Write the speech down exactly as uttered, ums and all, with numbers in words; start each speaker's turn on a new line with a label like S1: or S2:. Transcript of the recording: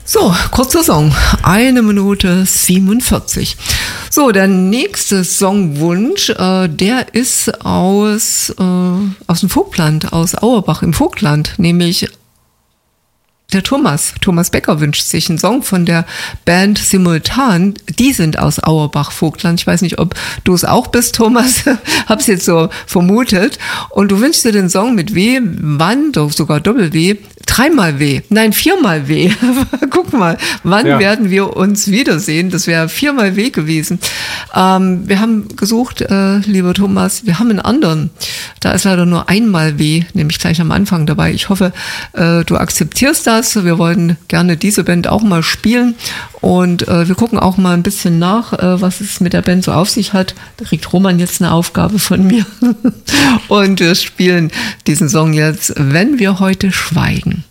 S1: So, kurzer Song, eine Minute siebenundvierzig. So, der nächste Songwunsch, äh, der ist aus, äh, aus dem Vogtland, aus Auerbach im Vogtland, nämlich der Thomas, Thomas Becker wünscht sich einen Song von der Band Simultan. Die sind aus Auerbach-Vogtland. Ich weiß nicht, ob du es auch bist, Thomas. Hab's jetzt so vermutet. Und du wünschst dir den Song mit W, wann, doch sogar Doppel-W, dreimal W, nein, viermal W. Guck mal, wann ja. werden wir uns wiedersehen? Das wäre viermal W gewesen. Ähm, wir haben gesucht, äh, lieber Thomas, wir haben einen anderen. Da ist leider nur einmal W, nämlich gleich am Anfang dabei. Ich hoffe, äh, du akzeptierst das. Wir wollen gerne diese Band auch mal spielen und äh, wir gucken auch mal ein bisschen nach, äh, was es mit der Band so auf sich hat. Da kriegt Roman jetzt eine Aufgabe von mir und wir spielen diesen Song jetzt, wenn wir heute schweigen.